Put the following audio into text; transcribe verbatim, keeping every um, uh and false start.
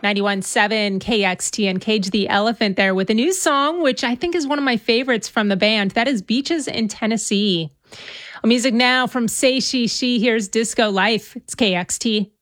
ninety-one point seven K X T and Cage the Elephant there with a new song, which I think is one of my favorites from the band. That is Beaches in Tennessee. Music now from Say She She. Here's Disco Life. It's K X T.